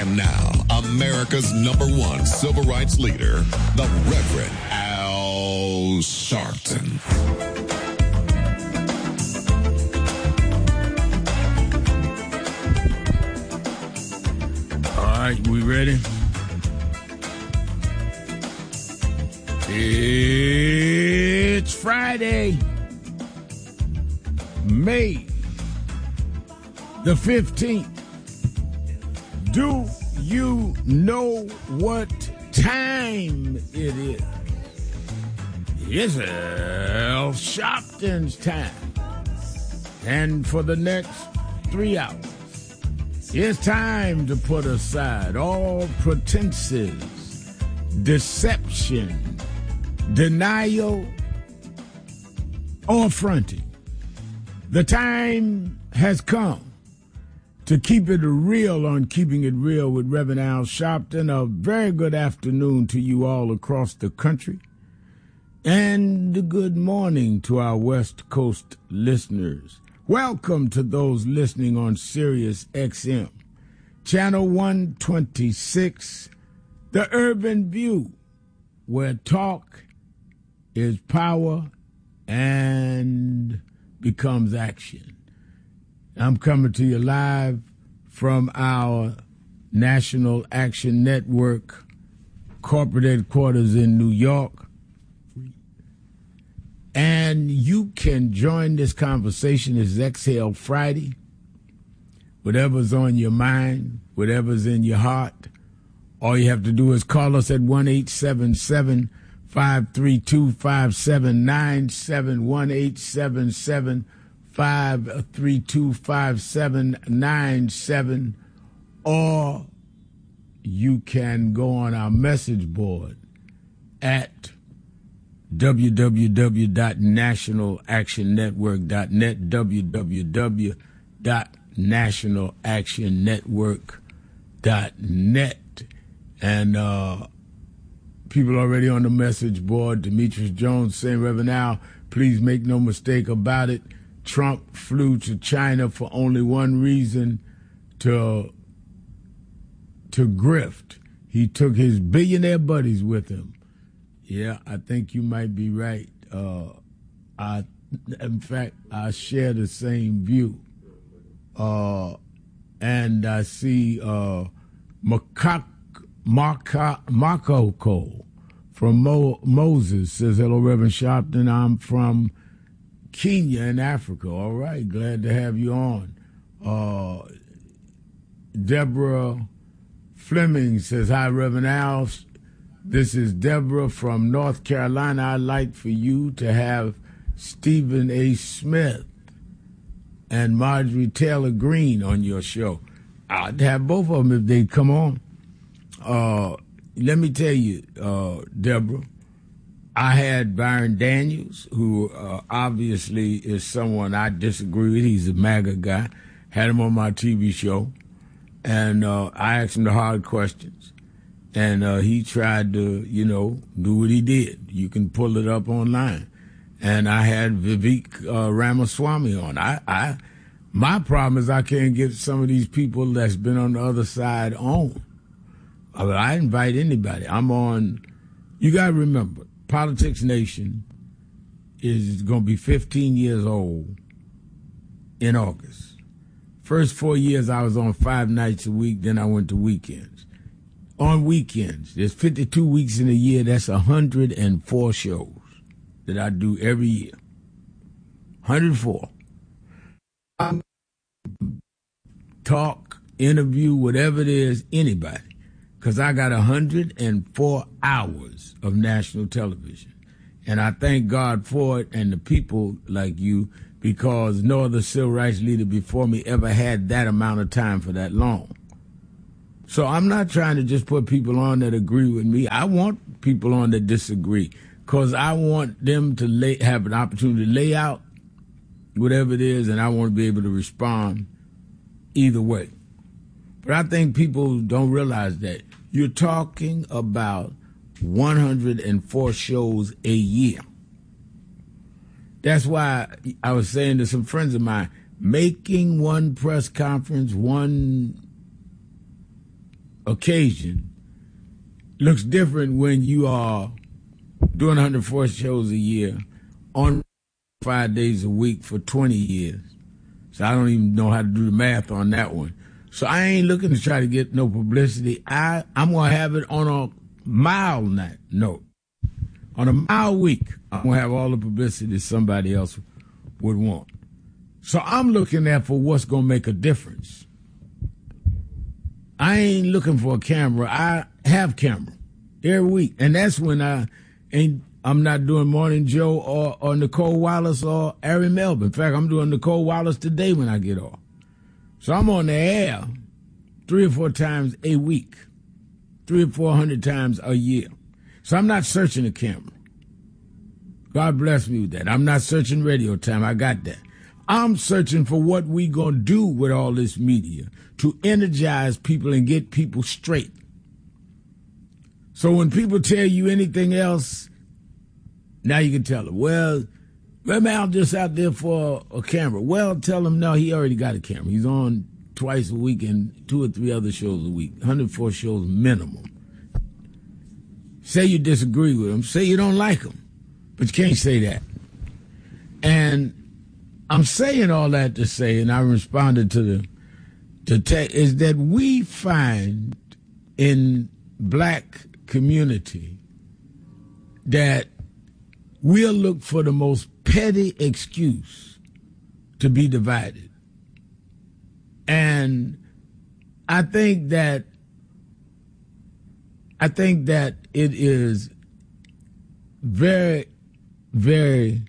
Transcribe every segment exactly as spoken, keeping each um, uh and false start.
And now, America's number one civil rights leader, the Reverend Al Sharpton. All right, we ready? It's Friday, May the fifteenth. Do you know what time it is? It's Al Sharpton's time. And for the next three hours, it's time to put aside all pretenses, deception, denial, or fronting. The time has come to keep it real on Keeping It Real with Reverend Al Sharpton. A very good afternoon to you all across the country. And good morning to our West Coast listeners. Welcome to those listening on Sirius X M, Channel one twenty-six, The Urban View, where talk is power and becomes action. I'm coming to you live from our National Action Network corporate headquarters in New York. And you can join this conversation. It's Exhale Friday. Whatever's on your mind, whatever's in your heart, all you have to do is call us at one eight seven seven, five three two, five seven nine seven, one eight seven seven, five three two, five seven nine seven, or you can go on our message board at w w w dot national action network dot net, w w w dot national action network dot net. And uh, people already on the message board, Demetrius Jones saying, Reverend Al, please make no mistake about it. Trump flew to China for only one reason, to to grift. He took his billionaire buddies with him. Yeah, I think you might be right. Uh, I, in fact, I share the same view. Uh, and I see uh, Macaque Marco, Marco Cole from Mo, Moses says, hello, Reverend Sharpton. I'm from Kenya in Africa. All right, glad to have you on. Uh, Deborah Fleming says, hi, Reverend Al. This is Deborah from North Carolina. I'd like for you to have Stephen A. Smith and Marjorie Taylor Greene on your show. I'd have both of them if they'd come on. Uh, let me tell you, uh, Deborah, I had Byron Daniels, who uh, obviously is someone I disagree with. He's a MAGA guy. Had him on my T V show, and uh, I asked him the hard questions. And uh, he tried to, you know, do what he did. You can pull it up online. And I had Vivek uh, Ramaswamy on. I, I, my problem is I can't get some of these people that's been on the other side on. I, mean, I invite anybody. I'm on. You got to remember, Politics Nation is going to be fifteen years old in August. First four years I was on five nights a week. Then I went to weekends. On weekends, there's fifty-two weeks in a year. That's one hundred four shows that I do every year. one hundred four. I talk, interview, whatever it is, anybody. Because I got one hundred four hours of national television. And I thank God for it and the people like you, because no other civil rights leader before me ever had that amount of time for that long. So I'm not trying to just put people on that agree with me. I want people on that disagree, because I want them to lay, have an opportunity to lay out whatever it is, and I want to be able to respond either way. But I think people don't realize that you're talking about one hundred four shows a year. That's why I was saying to some friends of mine, making one press conference, one occasion looks different when you are doing one hundred four shows a year on five days a week for twenty years. So I don't even know how to do the math on that one. So I ain't looking to try to get no publicity. I, I'm going to have it on a mild note. On a mild week, I'm going to have all the publicity somebody else would want. So I'm looking at for what's going to make a difference. I ain't looking for a camera. I have camera every week. And that's when I ain't, I'm not doing Morning Joe or, or Nicole Wallace or Ari Melvin. In fact, I'm doing Nicole Wallace today when I get off. So I'm on the air three or four times a week, three or four hundred times a year. So I'm not searching the camera. God bless me with that. I'm not searching radio time. I got that. I'm searching for what we going to do with all this media to energize people and get people straight. So when people tell you anything else, now you can tell them, well, well, man, I'm just out there for a camera. Well, tell him, no, he already got a camera. He's on twice a week and two or three other shows a week, one hundred four shows minimum. Say you disagree with him. Say you don't like him. But you can't say that. And I'm saying all that to say, and I responded to the to te- is that we find in black community that we'll look for the most petty excuse to be divided. And I think that I think that it is very, very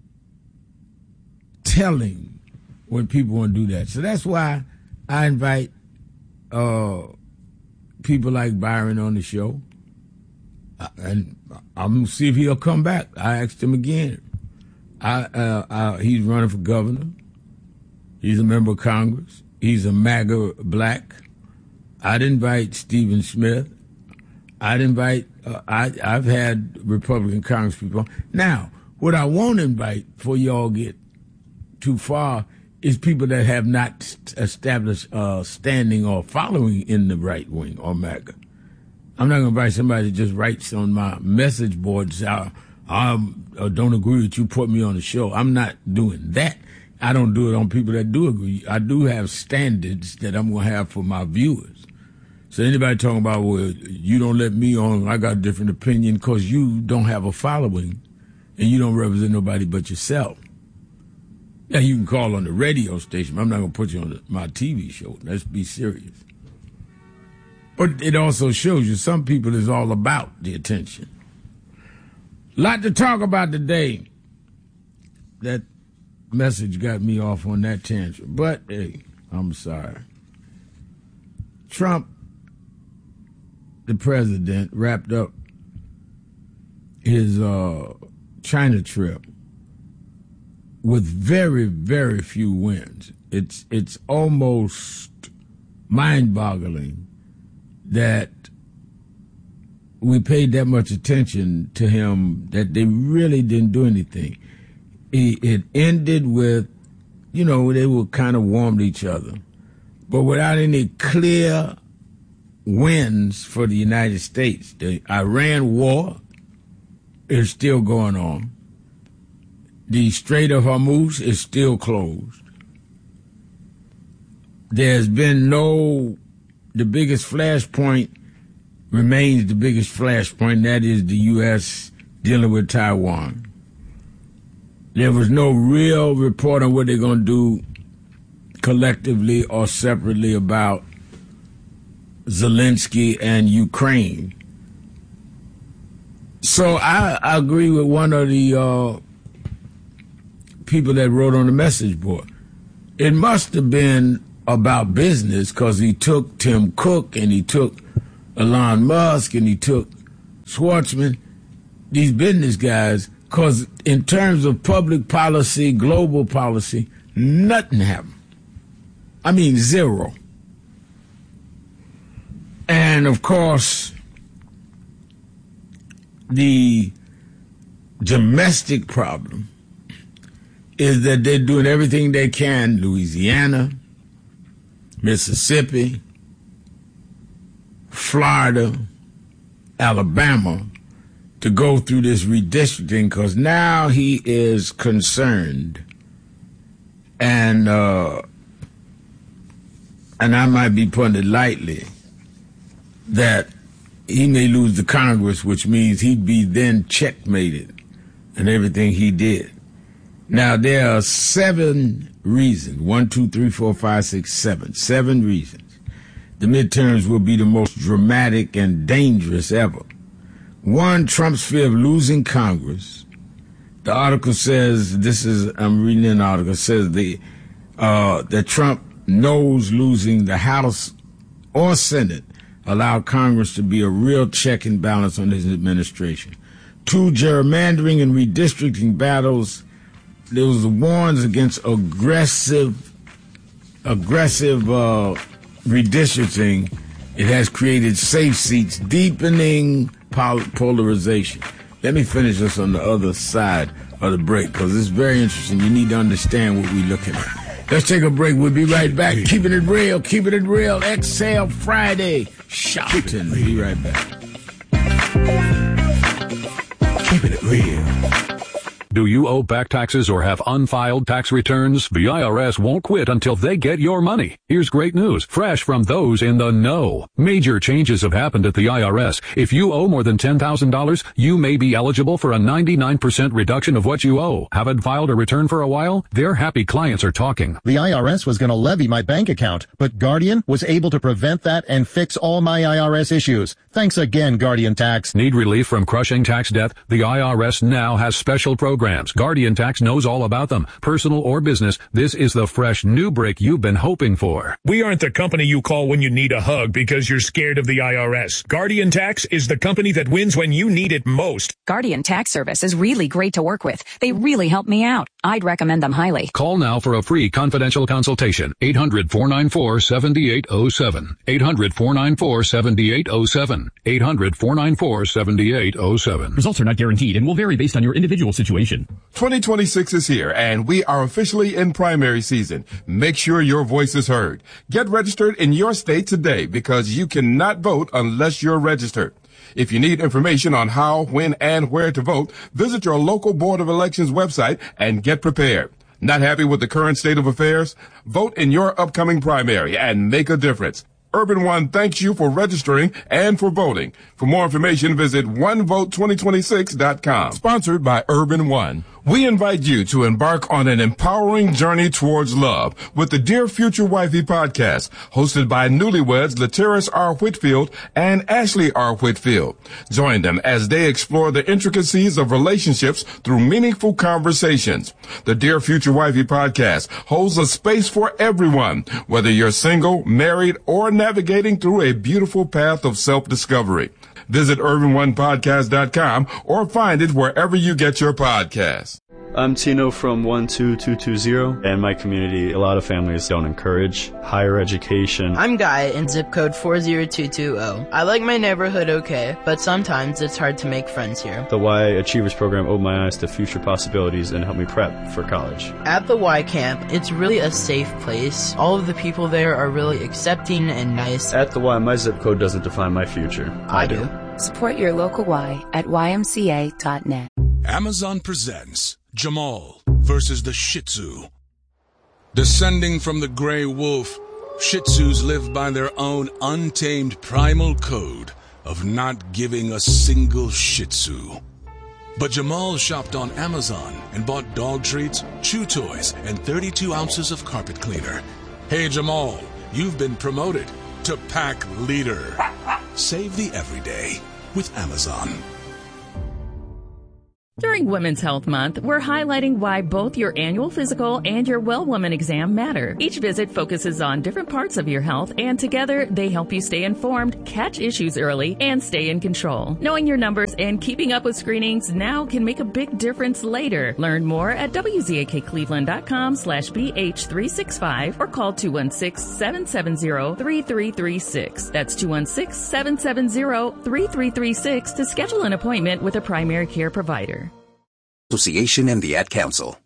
telling when people want to do that. So that's why I invite uh, people like Byron on the show. And I'm going to see if he'll come back. I asked him again. I, uh, I, he's running for governor. He's a member of Congress. He's a MAGA black. I'd invite Stephen Smith. I'd invite, uh, I, I've had Republican Congress people. Now, what I won't invite before y'all get too far is people that have not established uh, standing or following in the right wing or MAGA. I'm not going to invite somebody that just writes on my message boards, I, I don't agree with you, put me on the show. I'm not doing that. I don't do it on people that do agree. I do have standards that I'm going to have for my viewers. So anybody talking about, well, you don't let me on, I got a different opinion because you don't have a following and you don't represent nobody but yourself. Yeah, you can call on the radio station, but I'm not going to put you on the, my T V show. Let's be serious. But it also shows you some people is all about the attention. A lot to talk about today. That message got me off on that tangent. But, hey, I'm sorry. Trump, the president, wrapped up his uh, China trip with very, very few wins. It's it's almost mind-boggling that we paid that much attention to him that they really didn't do anything. It, it ended with, you know, they were kind of warmed each other, but without any clear wins for the United States. The Iran war is still going on. The Strait of Hormuz is still closed. There's been no, the biggest flashpoint remains the biggest flashpoint, and that is the U S dealing with Taiwan. There was no real report on what they're going to do collectively or separately about Zelensky and Ukraine. So I, I agree with one of the uh, people that wrote on the message board. It must have been about business because he took Tim Cook and he took Elon Musk and he took Schwartzman, these business guys, because in terms of public policy, global policy, nothing happened. I mean, zero. And, of course, the domestic problem is that they're doing everything they can, Louisiana, Mississippi, Florida, Alabama to go through this redistricting, because now he is concerned, and uh, and I might be putting it lightly, that he may lose the Congress, which means he'd be then checkmated in everything he did. Now, there are seven reasons, one, two, three, four, five, six, seven, seven reasons. The midterms will be the most dramatic and dangerous ever. One, Trump's fear of losing Congress. The article says, this is, I'm reading an article, says the, uh, that Trump knows losing the House or Senate allowed Congress to be a real check and balance on his administration. Two, gerrymandering and redistricting battles. There was warns against aggressive, aggressive, uh, redistricting. It has created safe seats, deepening polarization. Let me finish this on the other side of the break, because it's very interesting. You need to understand what we're looking at. Let's take a break. We'll be right back. Keeping it real. Keeping it real. Exhale Friday. Shouting. Be right back. Keeping it real. Do you owe back taxes or have unfiled tax returns? The I R S won't quit until they get your money. Here's great news, fresh from those in the know. Major changes have happened at the I R S. If you owe more than ten thousand dollars, you may be eligible for a ninety-nine percent reduction of what you owe. Haven't filed a return for a while? Their happy clients are talking. The I R S was going to levy my bank account, but Guardian was able to prevent that and fix all my I R S issues. Thanks again, Guardian Tax. Need relief from crushing tax debt? The I R S now has special programs. Guardian Tax knows all about them. Personal or business, this is the fresh new break you've been hoping for. We aren't the company you call when you need a hug because you're scared of the I R S. Guardian Tax is the company that wins when you need it most. Guardian Tax Service is really great to work with. They really help me out. I'd recommend them highly. Call now for a free confidential consultation. eight hundred, four nine four, seven eight zero seven. eight hundred, four nine four, seven eight zero seven. eight hundred, four nine four, seven eight zero seven. Results are not guaranteed and will vary based on your individual situation. twenty twenty-six is here, and we are officially in primary season. Make sure your voice is heard. Get registered in your state today, because you cannot vote unless you're registered. If you need information on how, when, and where to vote, visit your local Board of Elections website and get prepared. Not happy with the current state of affairs? Vote in your upcoming primary and make a difference. Urban One thanks you for registering and for voting. For more information, visit one vote twenty twenty-six dot com. Sponsored by Urban One. We invite you to embark on an empowering journey towards love with the Dear Future Wifey podcast, hosted by newlyweds Lateris R. Whitfield and Ashley R. Whitfield. Join them as they explore the intricacies of relationships through meaningful conversations. The Dear Future Wifey podcast holds a space for everyone, whether you're single, married, or navigating through a beautiful path of self-discovery. Visit urban one podcast dot com or find it wherever you get your podcasts. I'm Tino from one two two two zero. In my community, a lot of families don't encourage higher education. I'm Guy in zip code four zero two two zero. I like my neighborhood okay, but sometimes it's hard to make friends here. The Y Achievers program opened my eyes to future possibilities and helped me prep for college. At the Y camp, it's really a safe place. All of the people there are really accepting and nice. At the Y, my zip code doesn't define my future. I, I do. do. Support your local Y at Y M C A dot net. Amazon presents Jamal versus the Shih Tzu. Descending from the gray wolf, Shih Tzus live by their own untamed primal code of not giving a single Shih Tzu. But Jamal shopped on Amazon and bought dog treats, chew toys, and thirty-two ounces of carpet cleaner. Hey Jamal, you've been promoted to pack leader. Save the everyday with Amazon. During Women's Health Month, we're highlighting why both your annual physical and your Well Woman exam matter. Each visit focuses on different parts of your health, and together they help you stay informed, catch issues early, and stay in control. Knowing your numbers and keeping up with screenings now can make a big difference later. Learn more at W Z A K Cleveland dot com slash B H three sixty-five or call two one six, seven seven zero, three three three six. That's two one six, seven seven zero, three three three six to schedule an appointment with a primary care provider. Association and the Ad Council.